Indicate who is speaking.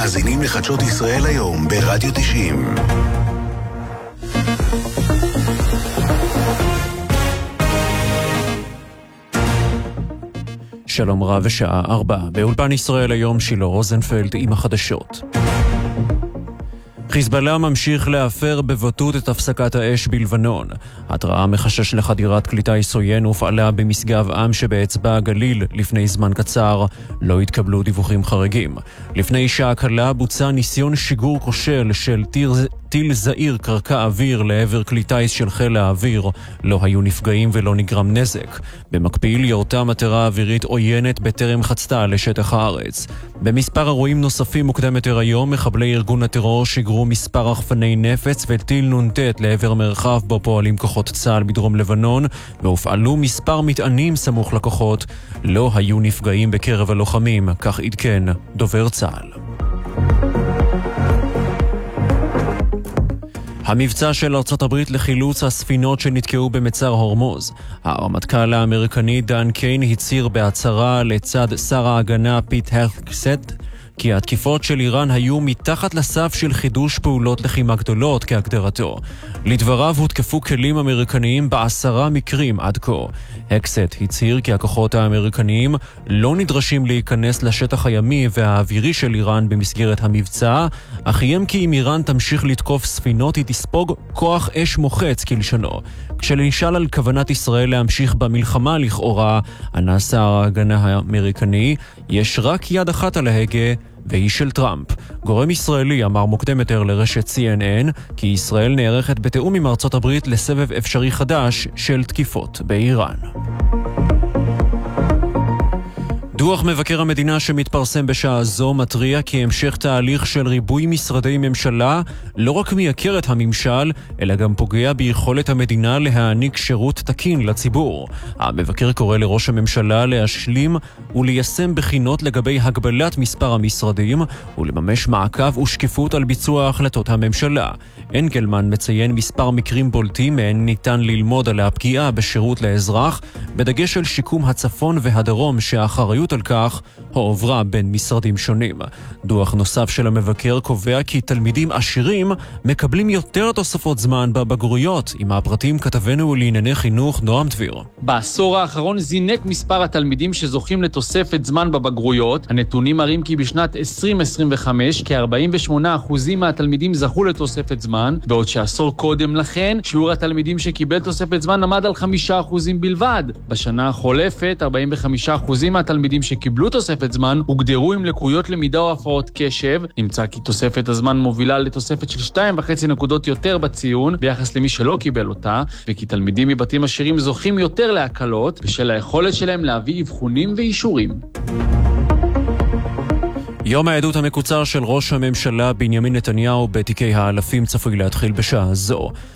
Speaker 1: מאזינים לחדשות ישראל היום ברדיו 90.
Speaker 2: שלום רב ושעה 4. באולפן ישראל היום שילה רוזנפלד עם החדשות. חיזבאללה ממשיך להפר בבוטות את הפסקת האש בלבנון. התראה מחשש לחדירת כלי טיס עוין הופעלה במשגב עם שבאצבע הגליל לפני זמן קצר. לא התקבלו דיווחים חריגים. לפני שעה קלה בוצע ניסיון שיגור כושל של טיל זעיר קרקע אוויר לעבר כלי טיס של חיל האוויר. לא היו נפגעים ולא נגרם נזק. במקביל ירתה מטרה אווירית עוינת בטרם חצתה לשטח הארץ. במספר אירועים נוספים מוקדם יותר היום מחבלי ארגון הטרור שיגרו מספר רחפני נפץ וטיל נ"ט לעבר מרחב בו פועלים כוחות צה"ל בדרום לבנון, והופעלו מספר מטענים סמוך לכוחות. לא היו נפגעים בקרב הלוחמים, כך עדכן דובר צה"ל. המבצע של ארצות הברית לחילוץ הספינות שנתקעו במצר הורמוז. הרמטכ"ל האמריקני דן קיין הצהיר בהצהרה לצד שר ההגנה פיט הקסט כי התקיפות של איראן היו מתחת לסף של חידוש פעולות לחימה גדולות כהגדרתו. לדבריו הותקפו כלים אמריקניים ב10 מקרים עד כה. הקסט הצהיר כי הכוחות האמריקניים לא נדרשים להיכנס לשטח הימי והאווירי של איראן במסגרת המבצע, אך איים כי אם איראן תמשיך לתקוף ספינות היא תספוג כוח אש מוחץ כלשונו. כשנשאל על כוונת ישראל להמשיך במלחמה לכאורה, ענה שר ההגנה האמריקני, יש רק יד אחת על ההגה, והיא של טראמפ. גורם ישראלי אמר מוקדם יותר לרשת CNN כי ישראל נערכת בתיאום עם ארצות הברית לסבב אפשרי חדש של תקיפות באיראן. דוח מבקר המדינה שמתפרסם בשעה זו מטריע כי המשך תהליך של ריבוי משרדי ממשלה לא רק מייקר את הממשל, אלא גם פוגע ביכולת המדינה להעניק שירות תקין לציבור. המבקר קורא לראש הממשלה להשלים וליישם בחינות לגבי הגבלת מספר המשרדים ולממש מעקב ושקיפות על ביצוע החלטות הממשלה. אנגלמן מציין מספר מקרים בולטים מהן ניתן ללמוד על הפגיעה בשירות לאזרח, בדגש על שיקום הצפון והדרום שהאחריות על כך הועברה בין משרדים שונים. דוח נוסף של המבקר קובע כי תלמידים עשירים מקבלים יותר תוספות זמן בבגרויות. עם הפרטים כתבנו לענייני חינוך נועם דביר.
Speaker 3: בעשור האחרון זינק מספר התלמידים שזוכים לתוספת זמן בבגרויות. הנתונים מראים כי בשנת 2025 כ-48% מהתלמידים זכו לתוספת זמן, בעוד שעשור קודם לכן שיעור התלמידים שקיבל תוספת זמן עמד על 5% בלבד. בשנה החולפת 45% מהתלמידים שקיבלו תוספת זמן הוגדרו עם לקויות למידה או הפרעות קשב. נמצא כי תוספת הזמן מובילה לתוספת של 2.5 נקודות יותר בציון ביחס למי שלא קיבל אותה, וכי תלמידים מבתים עשירים זוכים יותר להקלות בשל היכולת שלהם להביא אבחונים ואישורים.
Speaker 2: יום העדות המקוצר של ראש הממשלה בנימין נתניהו בתיקי האלפים צפוי להתחיל בשעה זו.